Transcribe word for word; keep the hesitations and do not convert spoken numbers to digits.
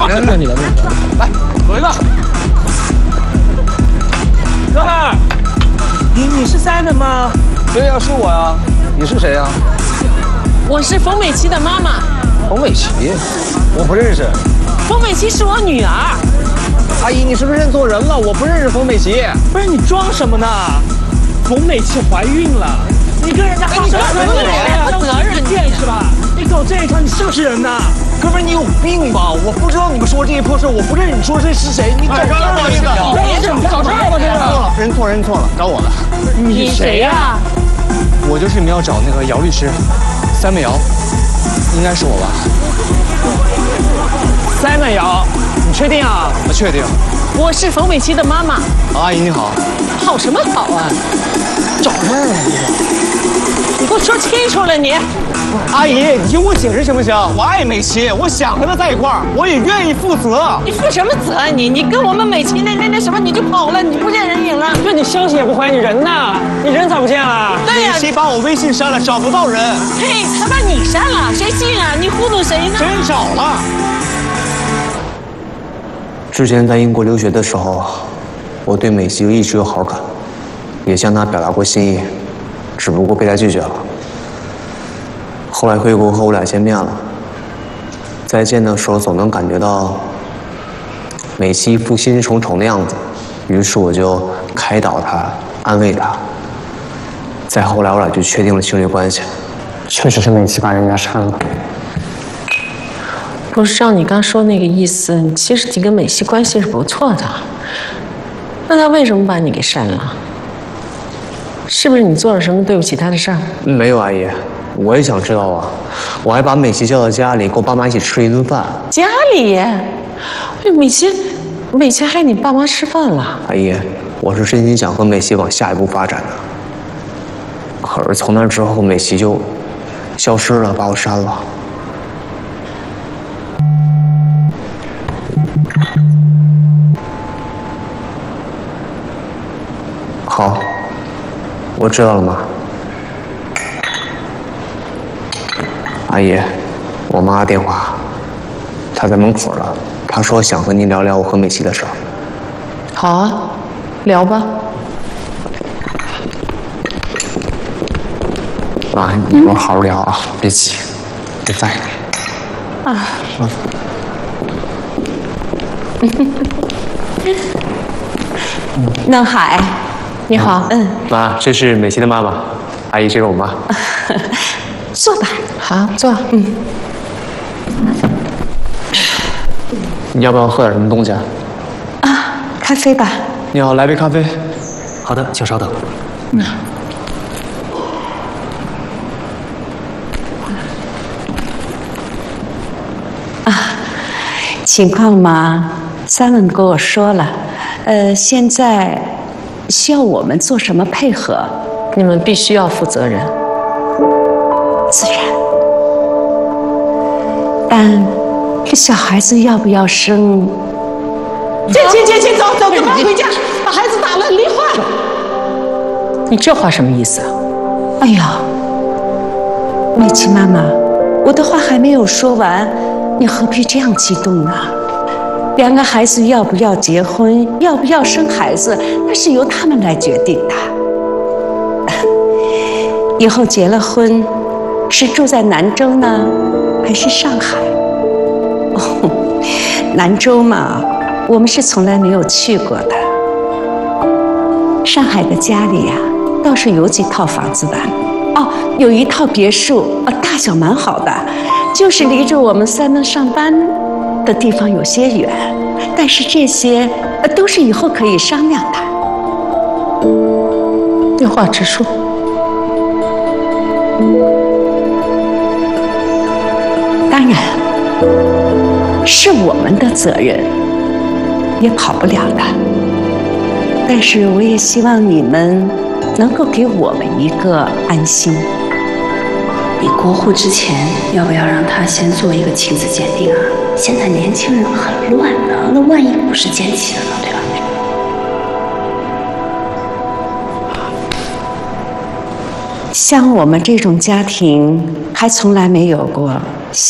来来，你来，来，走一个。哥们儿，你你是 Simon 吗？对呀，是我呀。你是谁呀？ 我是冯美琪的妈妈。 冯美琪，我不认识。 冯美琪是我女儿。 阿姨，你是不是认错人了？我不认识冯美琪。 不是你装什么呢？冯美琪怀孕了，你跟人家发生什么不责任见是吧？你搞这一套，你是不是人呐？ 哥们，你有病吧？我不知道你们说这些破事，我不认识你说这是谁？你找事儿吗？这个找事儿吗？这个认错了，认错了，找我了。 你谁呀？ 我就是你们要找那个姚律师，三妹姚，应该是我吧？ 三妹姚，你确定啊？ 我确定。 我是冯美琪的妈妈。 阿姨你好。 好什么好啊？ 找事儿啊！ 你给我说清楚了你。 阿姨，你听我解释行不行？我爱美琪，我想和她在一块儿，我也愿意负责。 你负什么责啊你？你跟我们美琪那那那什么你就跑了，你不见人影了。 那你消息也不回，你人呢？你人咋不见了？ 对呀， 谁把我微信删了，找不到人。 嘿，他把你删了，谁信啊？你糊弄谁呢？ 真找了。 之前在英国留学的时候，我对美琪一直有好感，也向她表达过心意，只不过被她拒绝了。后来回国和我俩见面了，再见的时候总能感觉到美琪一副心事重重的样子，于是我就开导她，安慰她。再后来我俩就确定了情侣关系。 确实是美琪把人家删了。 不是照你刚说那个意思，其实你跟美琪关系是不错的，那他为什么把你给删了？是不是你做了什么对不起他的事儿？ 没有，阿姨，我也想知道啊。我还把美琪叫到家里，跟我爸妈一起吃一顿饭。 家里？哎，美琪，美琪还你爸妈吃饭了？ 阿姨，我是真心想和美琪往下一步发展的。可是从那之后，美琪就消失了，把我删了。好，我知道了，妈。阿姨，我妈电话，她在门口了。她说想和您聊聊我和美琪的事儿。 好啊，聊吧。 妈，你跟我好好聊啊，别急，别在意。 啊。嫩海，你好。嗯。 妈，这是美琪的妈妈。阿姨，这是我妈。 坐吧。好，坐。嗯。 你要不要喝点什么东西啊？ 啊，咖啡吧。 你好，来杯咖啡。 好的，请稍等。 嗯。啊，情况嘛 ，Simon 跟我说了，呃，现在需要我们做什么配合？你们必须要负责任。自然。但这小孩子要不要生？去去去去，走走，赶快回家，把孩子打了，离婚。你这话什么意思啊？哎呀，美琪妈妈，我的话还没有说完，你何必这样激动呢？两个孩子要不要结婚，要不要生孩子，那是由他们来决定的。以后结了婚，是住在南州呢，还是上海？哦，南州嘛，我们是从来没有去过的。上海的家里呀、啊，倒是有几套房子的。哦，有一套别墅，呃，大小蛮好的，就是离着我们三门上班的地方有些远，但是这些呃都是以后可以商量的。有话直说。当然，是我们的责任，也跑不了的。但是我也希望你们能够给我们一个安心。 你过户之前，要不要让他先做一个亲子鉴定啊？现在年轻人很乱的，那万一不是奸妻的呢，对吧？ 像我们这种家庭，还从来没有过